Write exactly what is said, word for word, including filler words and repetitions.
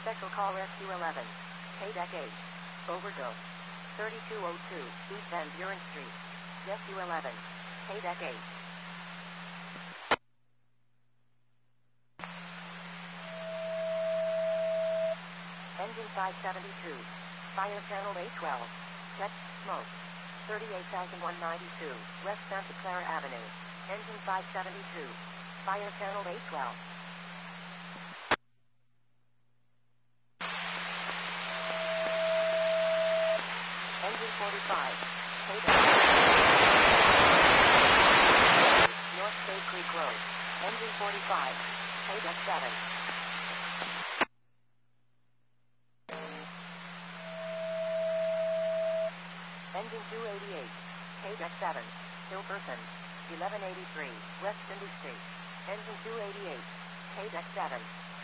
Special Call Rescue eleven. Paydeck eight. Overdose. thirty-two oh two, East Van Buren Street. Rescue eleven. Paydeck eight. Engine five seventy-two. Fire Channel eight twelve. Catch, smoke. thirty-eight thousand one hundred ninety-two, West Santa Clara Avenue. Engine five seventy-two. Fire Channel eight twelve. Engine forty-five. Paydeck. North State Creek Road. Engine forty-five. Paydeck seven. Engine two eighty-eight. Paydeck seven. Hilperson. eleven eighty-three, West Cindy Street. Engine two eighty-eight. Paydeck seven.